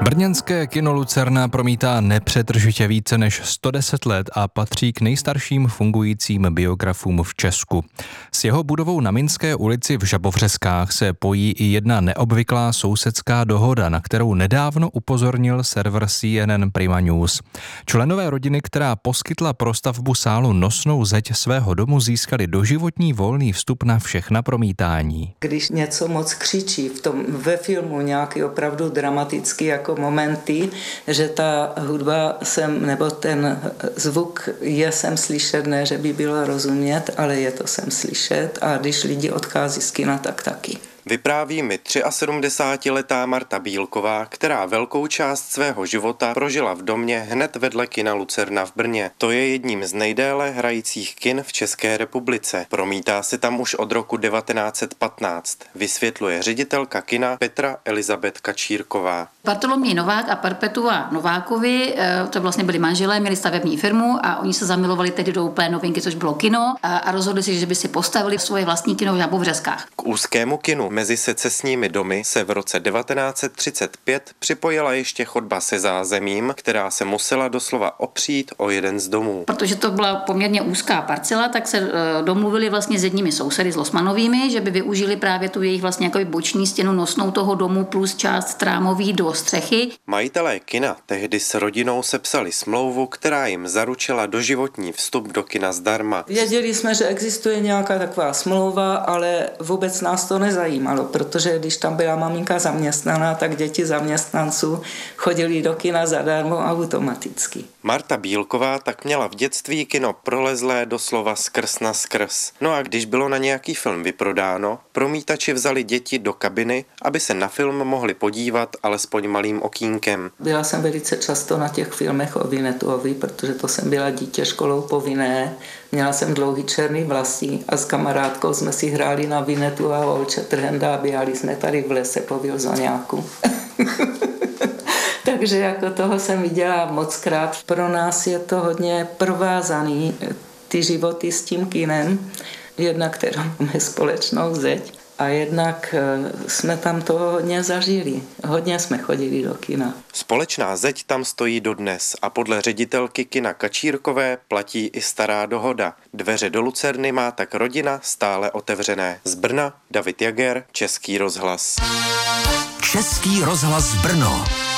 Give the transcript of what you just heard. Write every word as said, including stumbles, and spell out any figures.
Brněnské kino Lucerna promítá nepřetržitě více než sto deset let a patří k nejstarším fungujícím biografům v Česku. S jeho budovou na Minské ulici v Žabovřeskách se pojí i jedna neobvyklá sousedská dohoda, na kterou nedávno upozornil server C N N Prima News. Členové rodiny, která poskytla pro stavbu sálu nosnou zeď svého domu, získali doživotní volný vstup na všechna promítání. Když něco moc křičí v tom, ve filmu nějaký opravdu dramatický jako momenty, že ta hudba sem, nebo ten zvuk je sem slyšet, ne, že by bylo rozumět, ale je to sem slyšet a když lidi odchází z kina, tak taky. Vypráví mi sedmdesátiletá Marta Bílková, která velkou část svého života prožila v domě hned vedle kina Lucerna v Brně. To je jedním z nejdéle hrajících kin v České republice. Promítá se tam už od roku devatenáct set patnáct, vysvětluje ředitelka kina Petra Elizabeth Kačírková. Bartoloměj Novák a Perpetua Novákovi, to vlastně byli manželé, měli stavební firmu a oni se zamilovali tedy do úplné novinky, což bylo kino, a rozhodli se, že by si postavili svoje vlastní kino v Žabovřeskách. K úzkému kinu mezi secesními domy se v roce devatenáct set třicet pět připojila ještě chodba se zázemím, která se musela doslova opřít o jeden z domů. Protože to byla poměrně úzká parcela, tak se domluvili vlastně s jedními sousedy, s Losmanovými, že by využili právě tu jejich vlastně jako boční stěnu nosnou toho domu plus část trámový do střechy. Majitelé kina tehdy s rodinou sepsali smlouvu, která jim zaručila doživotní vstup do kina zdarma. Věděli jsme, že existuje nějaká taková smlouva, ale vůbec nás to nezajímalo, protože když tam byla maminka zaměstnaná, tak děti zaměstnanců chodili do kina zadarmo automaticky. Marta Bílková tak měla v dětství kino prolezlé doslova skrz na skrz. No a když bylo na nějaký film vyprodáno, promítači vzali děti do kabiny, aby se na film mohli podívat alespoň malým okýnkem. Byla jsem velice často na těch filmech o Vinetuovi, protože to jsem byla dítě školou povinné. Měla jsem dlouhý černý vlasy a s kamarádkou jsme si hráli na Vinetu a Olče Trhenda a běhali jsme tady v lese po Vilzoňáku. Takže jako toho jsem viděla mockrát. Pro nás je to hodně provázaný, ty životy s tím kinem. Jednak kterou máme společnou zeď a jednak jsme tam to hodně zažili. Hodně jsme chodili do kina. Společná zeď tam stojí dodnes a podle ředitelky kina Kačírkové platí i stará dohoda. Dveře do Lucerny má tak rodina stále otevřené. Z Brna David Jager, Český rozhlas. Český rozhlas Brno.